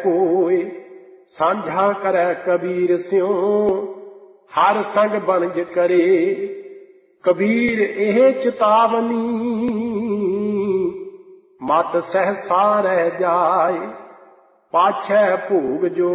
कोय। सांझा करे कबीर स्यों हर संग बनज करे। कबीर एह चेतावनी मत सहसा रह जाए। पाछै भोग जो